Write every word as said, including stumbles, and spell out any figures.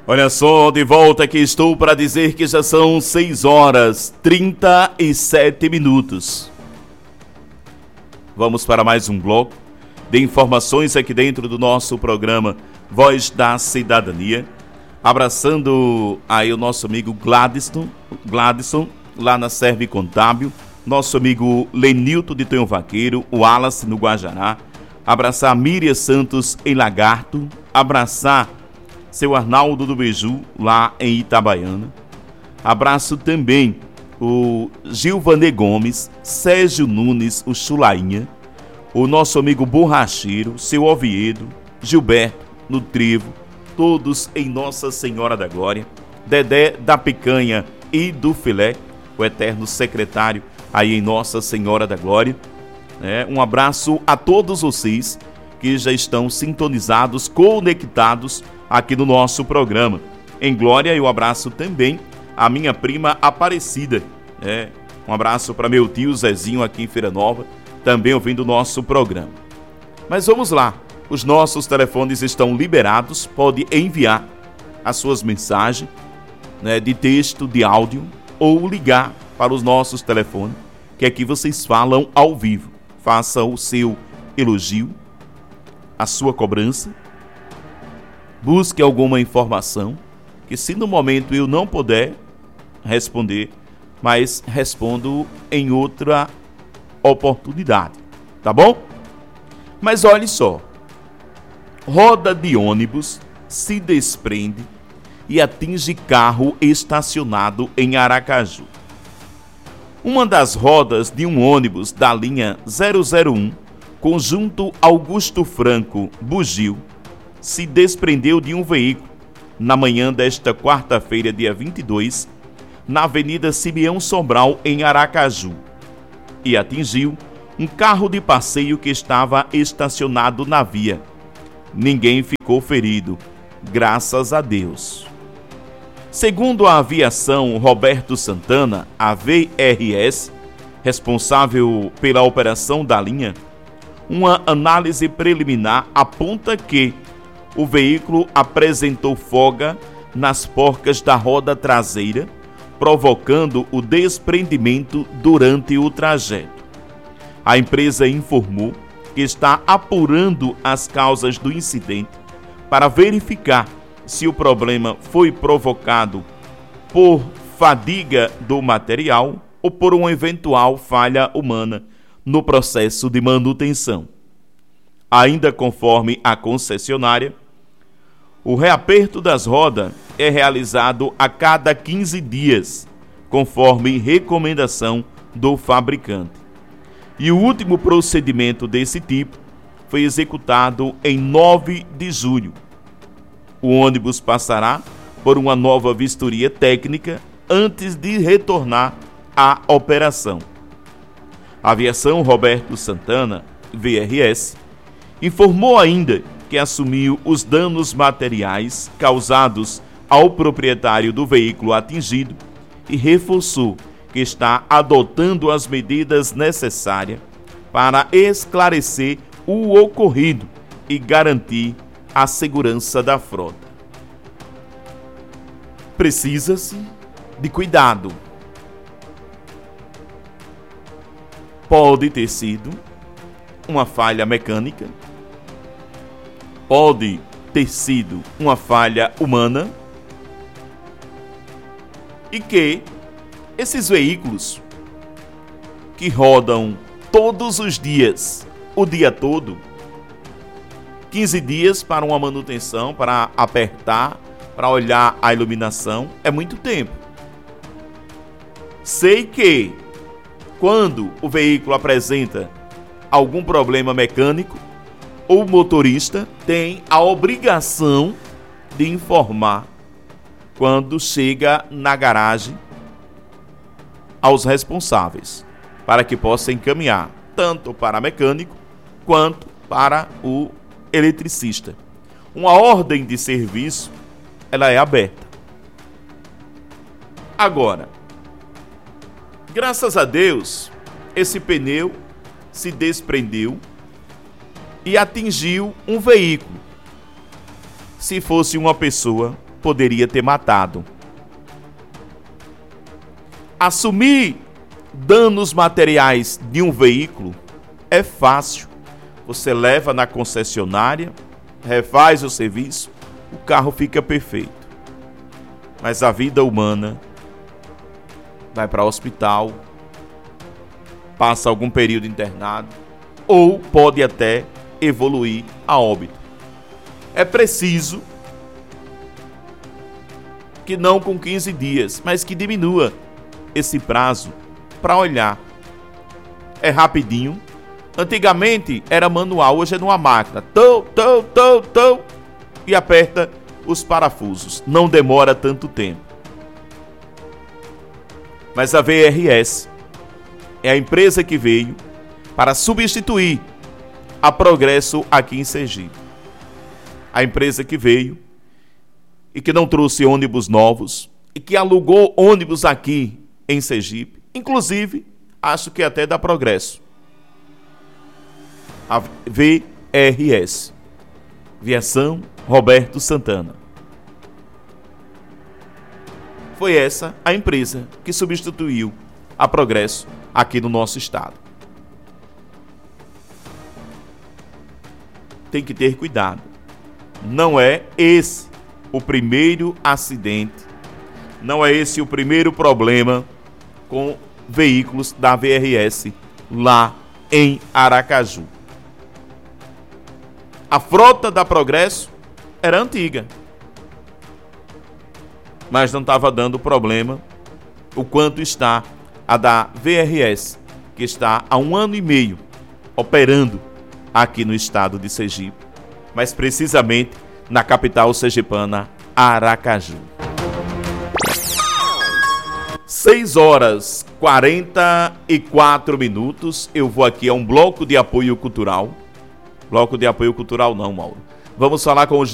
Olha só, de volta aqui estou para dizer que já são seis horas e trinta e sete minutos. Vamos para mais um bloco de informações aqui dentro do nosso programa Voz da Cidadania. Abraçando aí o nosso amigo Gladson, Gladson lá na Serve Contábil, nosso amigo Lenilton de Tonho Vaqueiro, o Wallace no Guajará, abraçar a Miriam Santos em Lagarto, abraçar seu Arnaldo do Beiju, lá em Itabaiana. Abraço também o Gilvanê Gomes, Sérgio Nunes, o Chulainha, o nosso amigo Borracheiro, seu Oviedo, Gilberto, no Trevo, todos em Nossa Senhora da Glória, Dedé da Picanha e do Filé, o eterno secretário aí em Nossa Senhora da Glória. É, um abraço a todos vocês que já estão sintonizados, conectados aqui no nosso programa. Em Glória, eu abraço também a minha prima Aparecida. É, um abraço para meu tio Zezinho aqui em Feira Nova, também ouvindo o nosso programa. Mas vamos lá, os nossos telefones estão liberados, pode enviar as suas mensagens, né, de texto, de áudio, ou ligar para os nossos telefones, que aqui vocês falam ao vivo. Faça o seu elogio, a sua cobrança, busque alguma informação, que se no momento eu não puder responder, mas respondo em outra oportunidade, tá bom? Mas olhe só, roda de ônibus se desprende e atinge carro estacionado em Aracaju. Uma das rodas de um ônibus da linha zero zero um, conjunto Augusto Franco, Bugio, se desprendeu de um veículo na manhã desta quarta-feira, dia vinte e dois, na Avenida Simeão Sobral, em Aracaju, e atingiu um carro de passeio que estava estacionado na via. Ninguém ficou ferido, graças a Deus. Segundo a Aviação Roberto Santana, a V R S, responsável pela operação da linha, uma análise preliminar aponta que o veículo apresentou folga nas porcas da roda traseira, provocando o desprendimento durante o trajeto. A empresa informou que está apurando as causas do incidente para verificar se o problema foi provocado por fadiga do material ou por uma eventual falha humana no processo de manutenção. Ainda conforme a concessionária, o reaperto das rodas é realizado a cada quinze dias, conforme recomendação do fabricante. E o último procedimento desse tipo foi executado em nove de julho. O ônibus passará por uma nova vistoria técnica antes de retornar à operação. A Aviação Roberto Santana, V R S, informou ainda que assumiu os danos materiais causados ao proprietário do veículo atingido e reforçou que está adotando as medidas necessárias para esclarecer o ocorrido e garantir a segurança da frota. Precisa-se de cuidado. Pode ter sido uma falha mecânica, pode ter sido uma falha humana, e que esses veículos que rodam todos os dias, o dia todo, quinze dias para uma manutenção, para apertar, para olhar a iluminação, é muito tempo. Sei que quando o veículo apresenta algum problema mecânico, o motorista tem a obrigação de informar quando chega na garagem aos responsáveis, para que possa encaminhar tanto para mecânico quanto para o eletricista. Uma ordem de serviço, ela é aberta. Agora, graças a Deus, esse pneu se desprendeu e atingiu um veículo. Se fosse uma pessoa, poderia ter matado. Assumir danos materiais de um veículo é fácil. Você leva na concessionária, refaz o serviço, o carro fica perfeito. Mas a vida humana vai para o hospital, passa algum período internado, ou pode até evoluir a óbito. É preciso que não com quinze dias, mas que diminua esse prazo para olhar. É rapidinho. Antigamente era manual, hoje é numa máquina. Tão, tão, tão, tão, e aperta os parafusos. Não demora tanto tempo. Mas a V R S é a empresa que veio para substituir a Progresso aqui em Sergipe. A empresa que veio e que não trouxe ônibus novos e que alugou ônibus aqui em Sergipe. Inclusive, acho que até da Progresso. A V R S, Viação Roberto Santana. Foi essa a empresa que substituiu a Progresso aqui no nosso estado. Tem que ter cuidado. Não é esse o primeiro acidente, não é esse o primeiro problema com veículos da V R S lá em Aracaju. A frota da Progresso era antiga, mas não estava dando problema o quanto está a da V R S, que está há um ano e meio operando aqui no estado de Sergipe, mas precisamente na capital sergipana, Aracaju. seis horas e quarenta e quatro minutos, eu vou aqui a um bloco de apoio cultural. Bloco de apoio cultural não, Mauro. Vamos falar com os